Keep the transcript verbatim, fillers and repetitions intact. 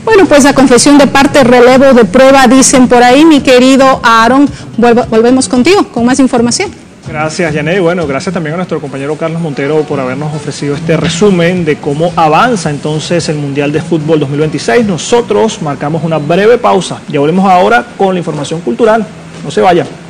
Bueno, pues la confesión de parte, relevo de prueba, dicen por ahí, mi querido Aaron. Volvemos contigo con más información. Gracias, Yanet. Bueno, gracias también a nuestro compañero Carlos Montero por habernos ofrecido este resumen de cómo avanza entonces el Mundial de Fútbol dos mil veintiséis. Nosotros marcamos una breve pausa. Ya volvemos ahora con la información cultural. No se vayan.